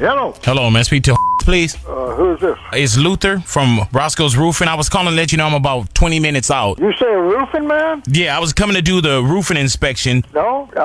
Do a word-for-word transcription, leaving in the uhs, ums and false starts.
Hello. Hello, man. Speak to please. Uh, who is this? It's Luther from Roscoe's Roofing. I was calling to let you know I'm about twenty minutes out. You say a roofing man? Yeah, I was coming to do the roofing inspection. No.